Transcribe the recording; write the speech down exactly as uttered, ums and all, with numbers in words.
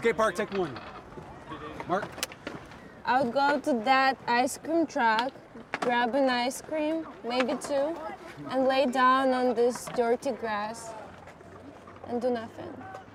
Skate park, take one. Mark? I would go to that ice cream truck, grab an ice cream, maybe two, and lay down on this dirty grass and do nothing.